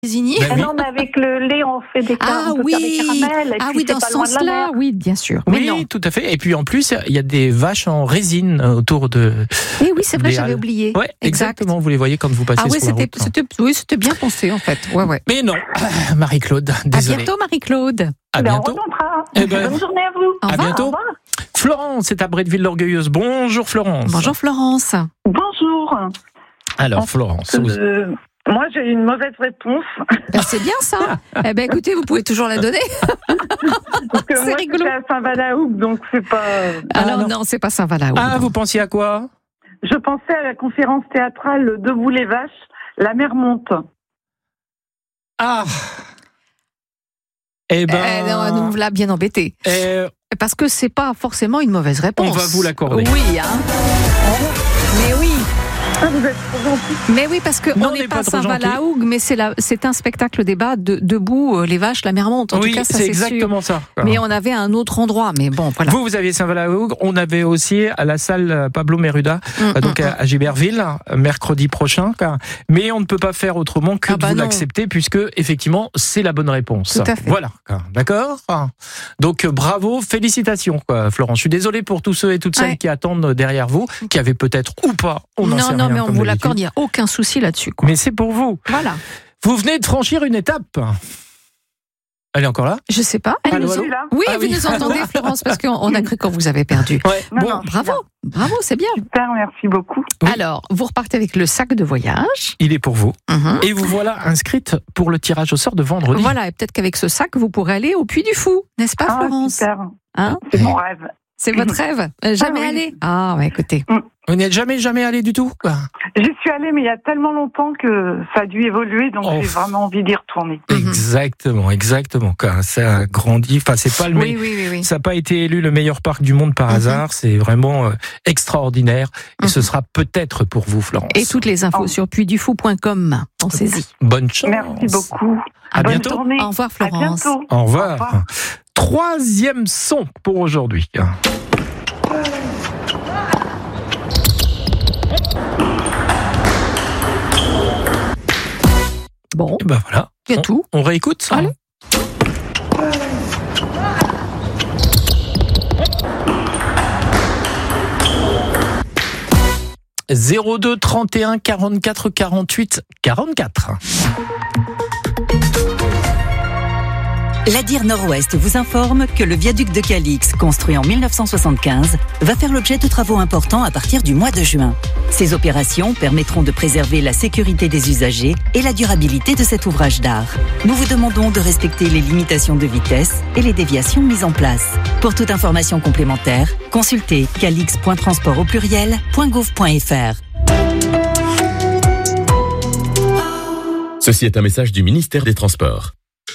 Ben non, mais avec le lait, on fait des caramels. Dans ce sens-là, oui, bien sûr. Mais oui, non. Tout à fait. Et puis en plus, il y a des vaches en résine autour de. Oui, c'est vrai, j'avais oublié. Ouais, exactement. Vous les voyez quand vous passez sur la route. C'était bien pensé en fait. Ouais. Mais non, Marie-Claude, désolé. À bientôt, Marie-Claude. À bientôt. Bonne journée à vous. À bientôt. Florence est à Bretteville-l'Orgueilleuse. Bonjour Florence. Bonjour Florence. Bonjour. Alors Florence. Moi, j'ai une mauvaise réponse. C'est bien ça. Écoutez, vous pouvez toujours la donner. Parce que moi, j'étais à Saint-Valahougue, donc c'est pas... Alors non, c'est pas Saint-Valahougue. Vous pensiez à quoi? Je pensais à la conférence théâtrale Debout les vaches, la mer monte. On vous l'a bien embêté. Parce que c'est pas forcément une mauvaise réponse. On va vous l'accorder. Oui, mais oui. Vous êtes trop gentil. Mais oui, parce qu'on n'est pas Saint-Valahougue, mais c'est un spectacle débat Debout les vaches, la mer monte. En tout cas, ça, c'est exactement ça. Mais on avait un autre endroit. Mais bon, voilà. Vous aviez Saint-Valahougue. On avait aussi à la salle Pablo Neruda, à Giberville, mercredi prochain. Mais on ne peut pas faire autrement que de vous l'accepter, puisque effectivement, c'est la bonne réponse. Tout à fait. Voilà, d'accord. Donc bravo, félicitations, Florence. Je suis désolé pour tous ceux et toutes celles qui attendent derrière vous, qui avaient peut-être ou pas. Non, mais on vous l'accorde, il n'y a aucun souci là-dessus. Mais c'est pour vous. Voilà. Vous venez de franchir une étape. Elle est encore là? Je sais pas. Elle est là. Oui, vous nous entendez, Florence, parce qu'on a cru qu'on vous avait perdu. Ouais. Bravo, c'est bien. Super, merci beaucoup. Oui. Alors, vous repartez avec le sac de voyage. Il est pour vous. Et vous voilà inscrite pour le tirage au sort de vendredi. Voilà, et peut-être qu'avec ce sac, vous pourrez aller au Puy du Fou, n'est-ce pas, Florence? Super. Hein? C'est mon rêve. C'est votre rêve? Jamais allé? Écoutez. Vous n'êtes jamais allé du tout? J'y suis allée, mais il y a tellement longtemps que ça a dû évoluer, donc j'ai vraiment envie d'y retourner. Exactement. Ça a grandi. Enfin, c'est pas oui. Ça n'a pas été élu le meilleur parc du monde par hasard. C'est vraiment extraordinaire. Et ce sera peut-être pour vous, Florence. Et toutes les infos sur puydufou.com. Pensez-y. Bonne chance. Merci beaucoup. À Bonne bientôt. journée. Au revoir, Florence. À bientôt. Au revoir. Troisième son pour aujourd'hui. Bon, voilà. Il y a tout. On réécoute ça. Allez. 02 31 44 48 44. L'Adir Nord-Ouest vous informe que le viaduc de Calix, construit en 1975, va faire l'objet de travaux importants à partir du mois de juin. Ces opérations permettront de préserver la sécurité des usagers et la durabilité de cet ouvrage d'art. Nous vous demandons de respecter les limitations de vitesse et les déviations mises en place. Pour toute information complémentaire, consultez calix.transport@gouv.fr. Ceci est un message du ministère des Transports.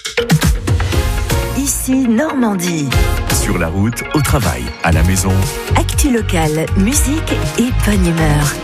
Ici Normandie. Sur la route, au travail, à la maison. Actu locale, musique et bonne humeur.